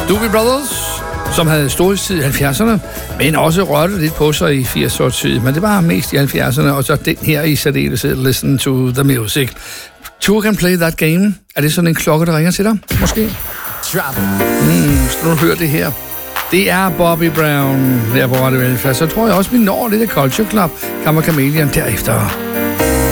Doobie Brothers, som havde storhedstid i 70'erne, men også rørte lidt på sig i 80'erne tid. Men det var mest i 70'erne, og så den her i særdeleshed, Listen to the Music. Two Can Play That Game. Er det sådan en klokke, der ringer til dig? Måske? Skal du høre det her? Det er Bobby Brown her på Radio Velfærd. Så tror jeg også, vi når lidt af Culture Club, Kammer Chameleon derefter.